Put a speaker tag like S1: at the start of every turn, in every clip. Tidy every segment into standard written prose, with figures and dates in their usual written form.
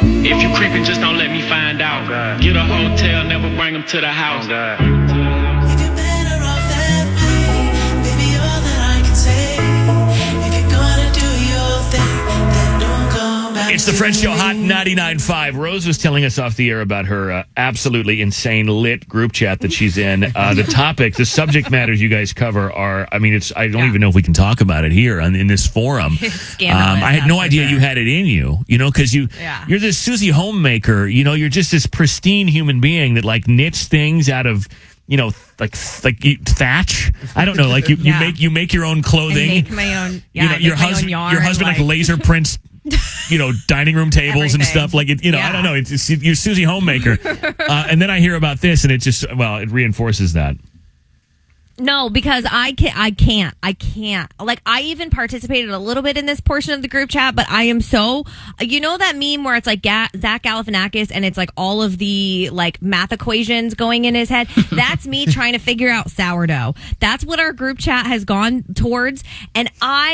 S1: If you creeping, just don't let me find out. Get a hotel, never bring them to the house.
S2: It's the Fred Show, Hot 99.5. Rose was telling us off the air about her absolutely insane lit group chat that she's in. The subject matters you guys cover are, I don't even know if we can talk about it here in this forum. I had no idea you had it in you, because you're this Susie homemaker, you're just this pristine human being that like knits things out of, like thatch. I don't know, like you make your own clothing.
S3: I make my own.
S2: Your husband like laser prints. Dining room tables and stuff like it. I don't know. It's you're Susie homemaker, and then I hear about this, and it just it reinforces that.
S3: No, because I can't. Like, I even participated a little bit in this portion of the group chat, but I am so, that meme where it's like Zach Galifianakis and it's like all of the like math equations going in his head. That's me trying to figure out sourdough. That's what our group chat has gone towards, and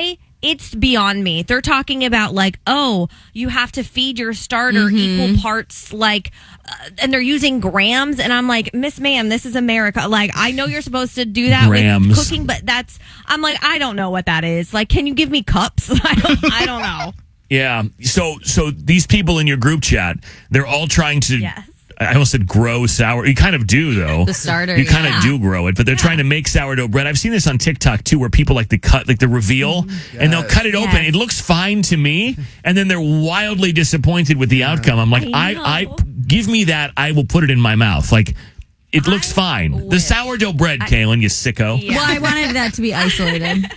S3: it's beyond me. They're talking about like, oh, you have to feed your starter equal parts, like, and they're using grams. And I'm like, Miss Ma'am, this is America. Like, I know you're supposed to do that with cooking, but I'm like, I don't know what that is. Like, can you give me cups? I don't know.
S2: Yeah. So these people in your group chat, they're all trying to. Yes. I almost said grow sour. You kind of do, though.
S4: The starter.
S2: You kind of do grow it, but they're trying to make sourdough bread. I've seen this on TikTok, too, where people like the reveal, and they'll cut it open. It looks fine to me, and then they're wildly disappointed with the outcome. I'm like, I give me that. I will put it in my mouth. Like, it looks fine. The sourdough bread, Kaylin, you sicko.
S4: Yeah. Well, I wanted that to be isolated.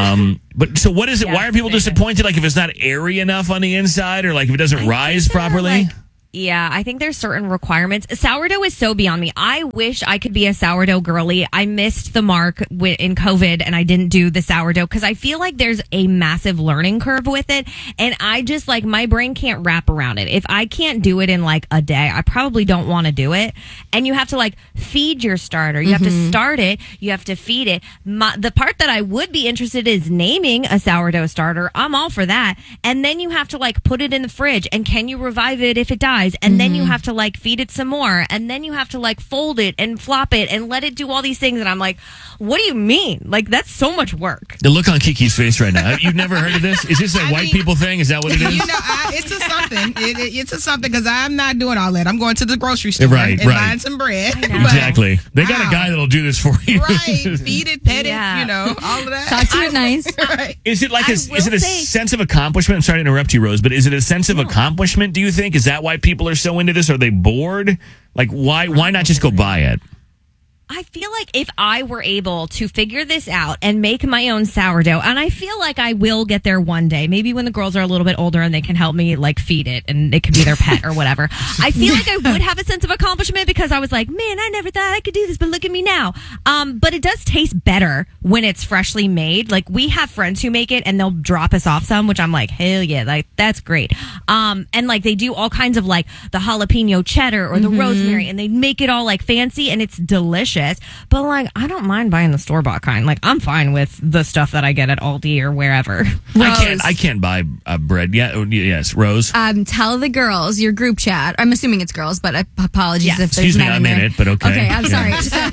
S2: But so what is it? Why are people disappointed? Like, if it's not airy enough on the inside, or like if it doesn't rise properly?
S3: Yeah, I think there's certain requirements. Sourdough is so beyond me. I wish I could be a sourdough girly. I missed the mark in COVID, and I didn't do the sourdough because I feel like there's a massive learning curve with it. And I just like, my brain can't wrap around it. If I can't do it in like a day, I probably don't want to do it. And you have to like feed your starter. You have to start it. You have to feed it. The part that I would be interested in is naming a sourdough starter. I'm all for that. And then you have to like put it in the fridge. And can you revive it if it dies? And then you have to like feed it some more, and then you have to like fold it and flop it and let it do all these things. And I'm like, what do you mean? Like, that's so much work.
S2: The look on Kiki's face right now. You've never heard of this? Is this a white people thing? Is that what it is?
S5: It's a something. It's a something because I'm not doing all that. I'm going to the grocery store and buying some bread.
S2: Exactly. They got a guy that'll do this for you.
S5: Right. Feed it, pet it, all of that.
S4: Talk to it nice.
S5: Right.
S2: Is it like is it a sense of accomplishment? I'm sorry to interrupt you, Rose, but is it a sense of accomplishment, do you think? Is that why people are so into this? Are they bored? Like, why not just go buy it?
S3: I feel like if I were able to figure this out and make my own sourdough, and I feel like I will get there one day, maybe when the girls are a little bit older and they can help me like feed it and it can be their pet or whatever. I feel like I would have a sense of accomplishment because I was like, man, I never thought I could do this, but look at me now. But it does taste better when it's freshly made. Like, we have friends who make it and they'll drop us off some, which I'm like, hell yeah, like that's great. And like they do all kinds of like the jalapeno cheddar or the rosemary, and they make it all like fancy and it's delicious. But like, I don't mind buying the store-bought kind. Like, I'm fine with the stuff that I get at Aldi or wherever.
S2: I can't buy bread. Yes, Rose.
S4: Tell the girls, your group chat. I'm assuming it's girls, but apologies if there's
S2: Excuse me, I'm in it, but okay.
S4: Okay, I'm sorry. So,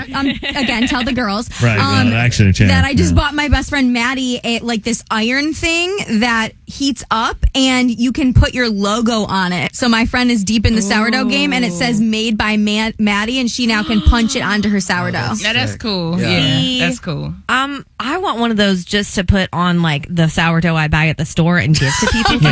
S4: again, tell the girls.
S2: Right.
S4: That I just bought my best friend Maddie this iron thing that heats up, and you can put your logo on it. So my friend is deep in the sourdough game, and it says "Made by Maddie," and she now can punch it onto her sourdough.
S5: That's cool. Yeah, that's cool.
S3: I want one of those just to put on like the sourdough I buy at the store and give to people.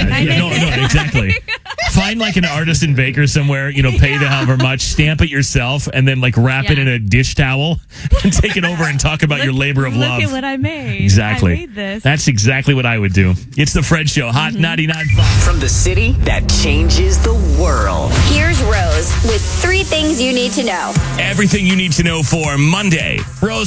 S2: No, exactly. Find like an artisan baker somewhere, pay the however much, stamp it yourself, and then like wrap it in a dish towel and take it over and talk about your labor of love.
S3: Look at what I made.
S2: Exactly.
S3: I made this.
S2: That's exactly what I would do. It's the Fred Show, Hot 99.5.
S6: From the city that changes the world.
S7: Here's Rose with 3 things you need to know.
S2: Everything you need to know for Monday. Rose